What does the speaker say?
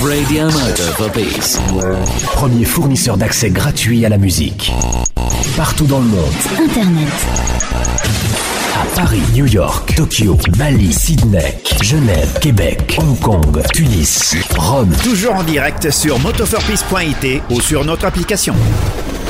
Radio Moto for Peace. Premier fournisseur d'accès gratuit à la musique. Partout dans le monde. Internet. À Paris, New York, Tokyo, Bali, Sydney, Genève, Québec, Hong Kong, Tunis, Rome. Toujours en direct sur moto4peace.it ou sur notre application.